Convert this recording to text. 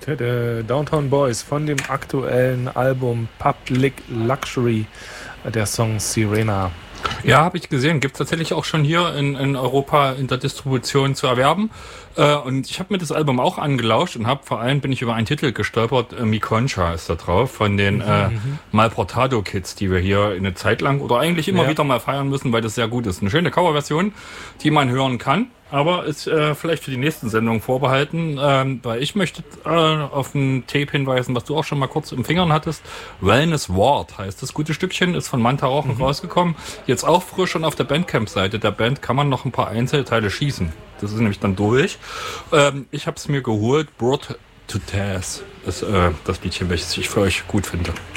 Downtown Boys von dem aktuellen Album Public Luxury, der Song Sirena. Ja, habe ich gesehen. Gibt es tatsächlich auch schon hier in Europa in der Distribution zu erwerben. Und ich habe mir das Album auch angelauscht und vor allem bin ich über einen Titel gestolpert. Mi Concha ist da drauf, von den Malportado Kids, die wir hier eine Zeit lang oder eigentlich immer wieder mal feiern müssen, weil das sehr gut ist. Eine schöne Coverversion, die man hören kann, aber ist vielleicht für die nächsten Sendungen vorbehalten, weil ich möchte auf ein Tape hinweisen, was du auch schon mal kurz im Fingern hattest. Wellness Ward heißt das gute Stückchen, ist von Manta Rochen rausgekommen. Jetzt auch frisch und auf der Bandcamp-Seite der Band kann man noch ein paar Einzelteile schießen. Das ist nämlich dann durch. Ich habe es mir geholt. Brought to Death ist das Liedchen, welches ich für euch gut finde.